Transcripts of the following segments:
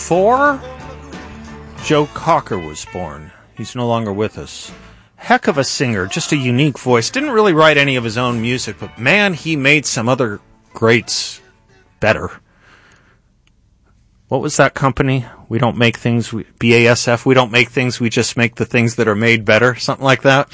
before Joe Cocker was born. He's no longer with us. Heck of a singer, just a unique voice. Didn't really write any of his own music, but man, he made some other greats better. What was that company? We don't make things, BASF, we don't make things, we just make the things that are made better, something like that.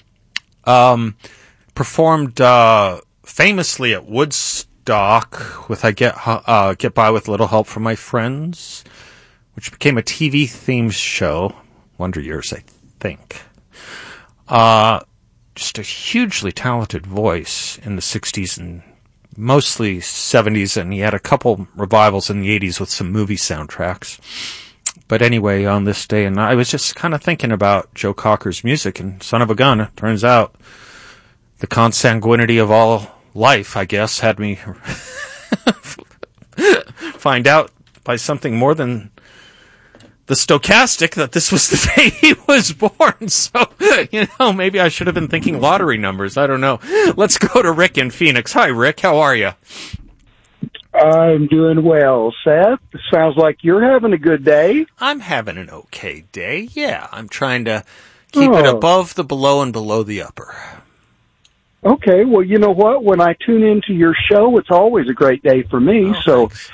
Performed famously at Woodstock with I Get By With Little Help From My Friends, which became a TV themed show. Wonder Years, I think. Just a hugely talented voice in the 60s and mostly 70s, and he had a couple revivals in the 80s with some movie soundtracks. But anyway, on this day, and I was just kind of thinking about Joe Cocker's music, and son of a gun, it turns out the consanguinity of all life, I guess, had me find out by something more than the stochastic that this was the day he was born. So, maybe I should have been thinking lottery numbers. I don't know. Let's go to Rick in Phoenix. Hi, Rick. How are you? I'm doing well, Seth. It sounds like you're having a good day. I'm having an okay day. Yeah, I'm trying to keep it above the below and below the upper. Okay, well, you know what? When I tune into your show, it's always a great day for me. Thanks.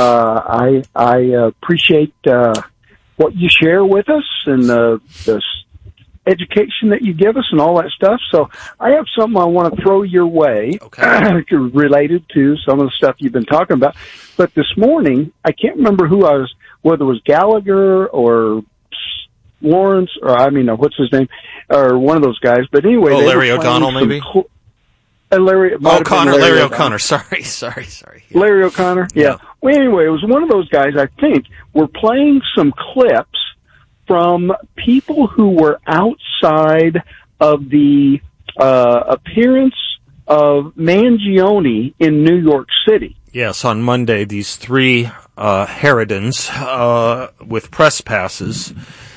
I appreciate what you share with us and the education that you give us and all that stuff. So I have something I want to throw your way, related to some of the stuff you've been talking about. But this morning, I can't remember whether it was Gallagher or Lawrence, or what's his name, or one of those guys. But anyway, Larry O'Donnell, maybe. Larry O'Connor. Sorry. Yeah. Larry O'Connor. Yeah. Well, anyway, it was one of those guys. I think we're playing some clips from people who were outside of the appearance of Mangione in New York City. Yes, on Monday, these three harridans with press passes.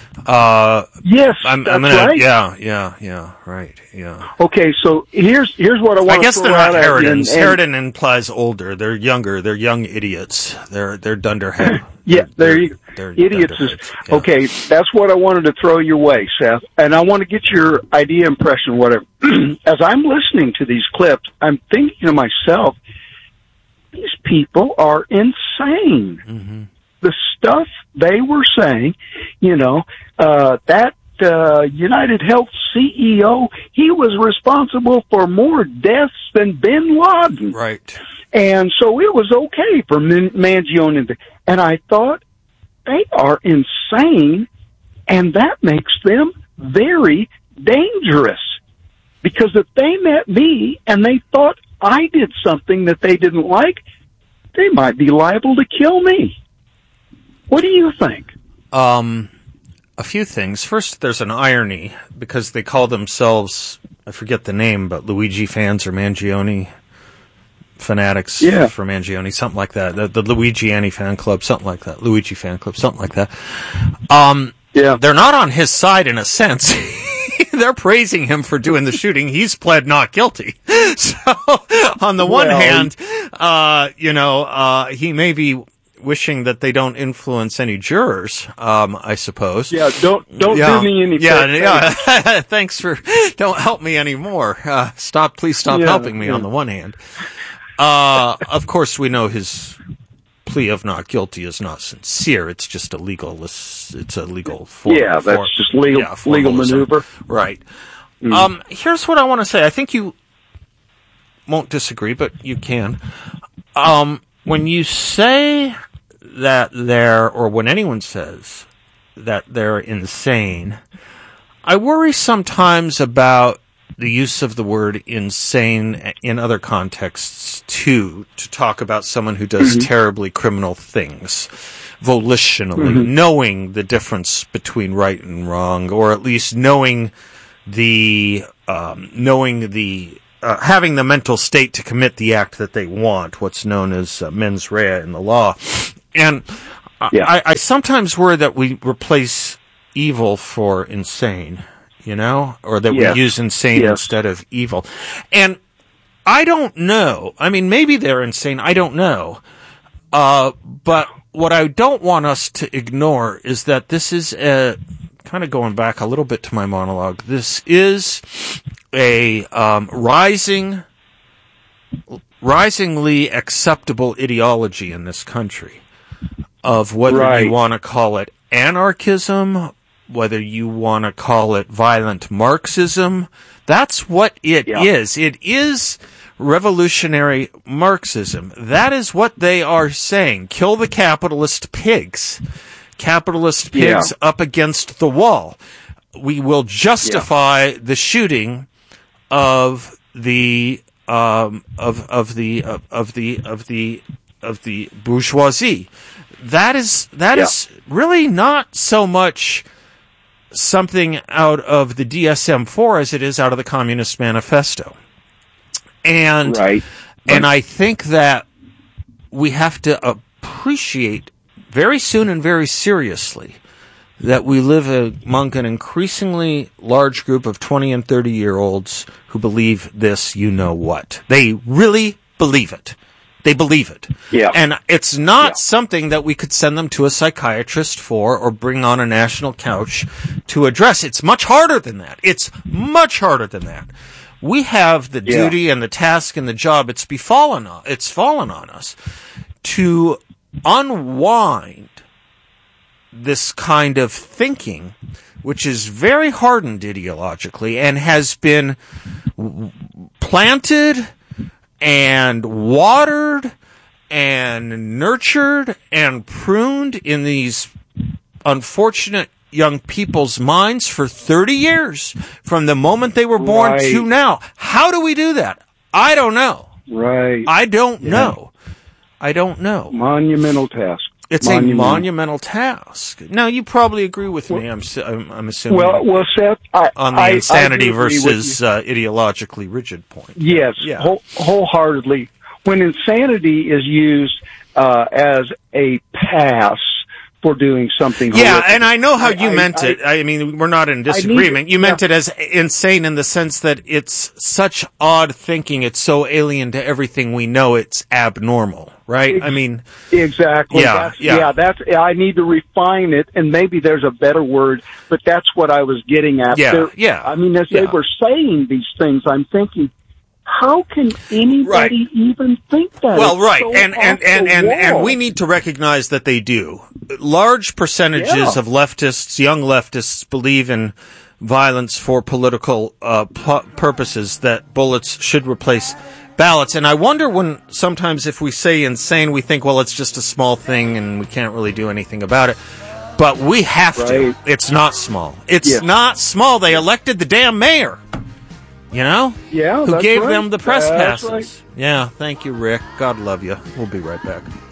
Yes, I'm that's gonna, right. Yeah, right, yeah. Okay, so here's what I want to I guess they're not harridans. And Harridan implies older. They're younger. They're young idiots. They're dunderhead. Yeah, they're idiots. Yeah. Okay, that's what I wanted to throw your way, Seth. And I want to get your idea, impression, whatever. As I'm listening to these clips, I'm thinking to myself, these people are insane. Mm-hmm. The stuff they were saying, that United Health CEO, he was responsible for more deaths than Bin Laden. Right. And so it was okay for Mangione. And I thought, they are insane, and that makes them very dangerous. Because if they met me and they thought I did something that they didn't like, they might be liable to kill me. What do you think? A few things. First, there's an irony, because they call themselves, I forget the name, but Luigi fans or Mangione fanatics for Mangione, something like that. The Luigiani fan club, something like that. Luigi fan club, something like that. They're not on his side in a sense. They're praising him for doing the shooting. He's pled not guilty. So, on the one hand, he may be wishing that they don't influence any jurors, I suppose. Yeah, don't do me any favors. Yeah. Thanks for, don't help me anymore. Please stop helping me on the one hand. Of course, we know his plea of not guilty is not sincere. It's just a legal form. Yeah, that's just legal maneuver. Right. Here's what I want to say. I think you won't disagree, but you can. When you say that or when anyone says that they're insane, I worry sometimes about the use of the word insane in other contexts too, to talk about someone who does terribly criminal things volitionally, knowing the difference between right and wrong, or at least having the mental state to commit the act that they want, what's known as mens rea in the law. And I sometimes worry that we replace evil for insane, or that we use insane instead of evil. And I don't know. I mean, maybe they're insane. I don't know. But what I don't want us to ignore is that this is kind of going back a little bit to my monologue. This is a risingly acceptable ideology in this country of whether you want to call it anarchism, whether you want to call it violent Marxism. That's what it is. It is revolutionary Marxism. That is what they are saying. Kill the capitalist pigs. Capitalist pigs up against the wall. We will justify the shooting of the bourgeoisie. That is really not so much something out of the DSM-4 as it is out of the Communist Manifesto. And I think that we have to appreciate very soon and very seriously that we live among an increasingly large group of 20 and 30-year-olds who believe this you-know-what. They really believe it. They believe it. Yeah. And it's not something that we could send them to a psychiatrist for or bring on a national couch to address. It's much harder than that. It's much harder than that. We have the duty and the task and the job. It's fallen on us to unwind this kind of thinking, which is very hardened ideologically and has been planted and watered and nurtured and pruned in these unfortunate young people's minds for 30 years, from the moment they were born to now. How do we do that? I don't know. I don't know. Monumental task. It's a monumental task. Now, you probably agree with me, I'm assuming. Well, Seth, on the insanity versus ideologically rigid point. Yes, wholeheartedly. When insanity is used as a pass for doing something horrific. And I know how you meant it. I mean, we're not in disagreement. You meant it as insane in the sense that it's such odd thinking. It's so alien to everything we know. It's abnormal, right? I mean, exactly. I need to refine it, and maybe there's a better word, but that's what I was getting at. I mean, as they were saying these things, I'm thinking, how can anybody even think that? Well, and we need to recognize that they do. Large percentages of leftists, young leftists, believe in violence for political purposes, that bullets should replace ballots. And I wonder when sometimes if we say insane, we think, well, it's just a small thing and we can't really do anything about it. But we have to. It's not small. It's not small. They elected the damn mayor. You know? Yeah, who gave them the press passes. Yeah, thank you, Rick. God love you. We'll be right back.